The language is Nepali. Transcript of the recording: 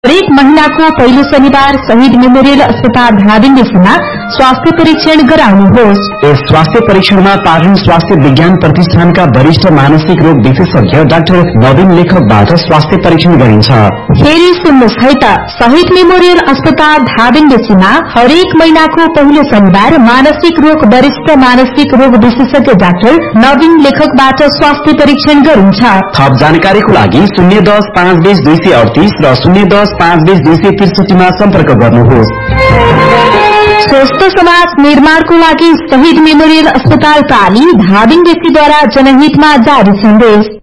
हरेक महीनाको पहिलो शनिबार शहीद मेमोरियल अस्पताल धादिङमा स्वास्थ्य परीक्षण गराउनुहोस्। यस स्वास्थ्य परीक्षणमा पाटन स्वास्थ्य विज्ञान प्रतिष्ठानका वरिष्ठ मानसिक रोग विशेषज्ञ डाक्टर नवीन लेखकबाट स्वास्थ्य परीक्षण गरिन्छ। फेरि सुन्नुहोस् है त, शहीद मेमोरियल अस्पताल धादिङमा हरेक महिनाको पहिलो शनिबार मानसिक रोग वरिष्ठ मानसिक रोग विशेषज्ञ डाक्टर नवीन लेखकबाट स्वास्थ्य परीक्षण गरिन्छ। थप जानकारीको लागि 010-520-238 र 010-520-263 मा सम्पर्क गर्नुहोस्। स्वस्थ समाज निर्माणको लागि शहीद मेमोरियल अस्पताल पाली धादिङ व्यक्तिद्वारा जनहितमा जारी सन्देश।